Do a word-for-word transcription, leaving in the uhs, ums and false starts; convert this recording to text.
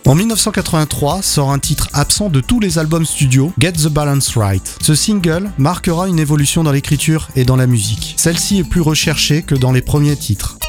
En dix-neuf cent quatre-vingt-trois sort un titre absent de tous les albums studio, Get the Balance Right. Ce single marquera une évolution dans l'écriture et dans la musique. Celle-ci est plus recherchée que dans les premiers titres.